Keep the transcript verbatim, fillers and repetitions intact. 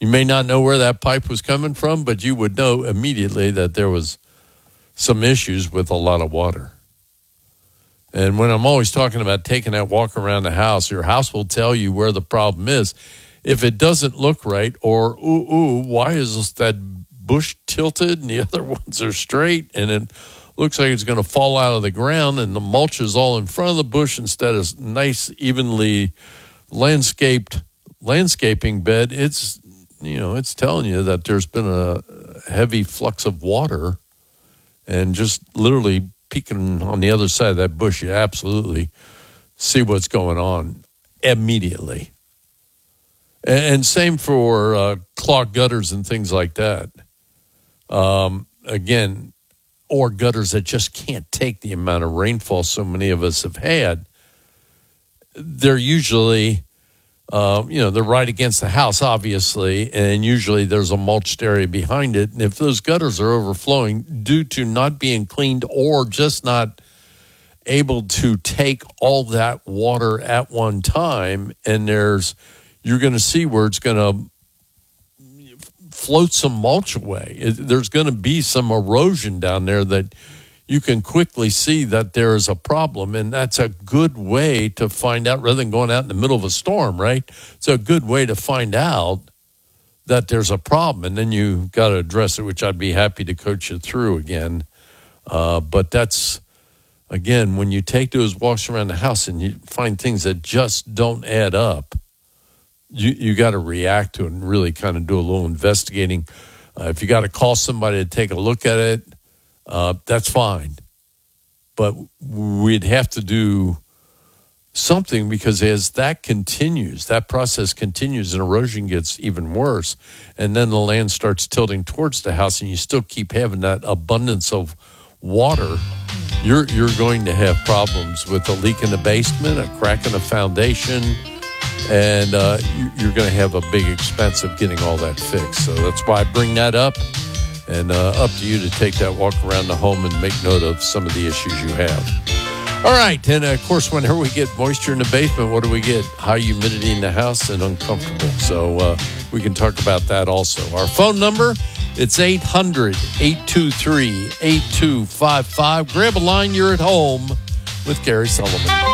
You may not know where that pipe was coming from, but you would know immediately that there was some issues with a lot of water. And when I'm always talking about taking that walk around the house, your house will tell you where the problem is. If it doesn't look right, or, ooh, ooh, why is that bush tilted and the other ones are straight, and it looks like it's going to fall out of the ground, and the mulch is all in front of the bush instead of nice, evenly landscaped landscaping bed, it's, you know, it's telling you that there's been a heavy flux of water, and just literally peeking on the other side of that bush, you absolutely see what's going on immediately. And same for uh, clogged gutters and things like that. Um, again, or gutters that just can't take the amount of rainfall so many of us have had. They're usually... Uh, you know, they're right against the house, obviously, and usually there's a mulched area behind it. And if those gutters are overflowing due to not being cleaned or just not able to take all that water at one time, and there's, you're going to see where it's going to float some mulch away. It, there's going to be some erosion down there that you can quickly see that there is a problem, and that's a good way to find out rather than going out in the middle of a storm, right? It's a good way to find out that there's a problem, and then you got to address it, which I'd be happy to coach you through again. Uh, but that's, again, when you take those walks around the house and you find things that just don't add up, you, you got to react to it and really kind of do a little investigating. Uh, if you got to call somebody to take a look at it, Uh, that's fine, but we'd have to do something, because as that continues, that process continues and erosion gets even worse, and then the land starts tilting towards the house and you still keep having that abundance of water, you're, you're going to have problems with a leak in the basement, a crack in the foundation, and uh, you're going to have a big expense of getting all that fixed. So that's why I bring that up. And uh, up to you to take that walk around the home and make note of some of the issues you have. All right. And, uh, of course, whenever we get moisture in the basement, what do we get? High humidity in the house and uncomfortable. So uh, we can talk about that also. Our phone number, it's eight hundred, eight two three, eight two five five. Grab a line. You're at home with Gary Sullivan.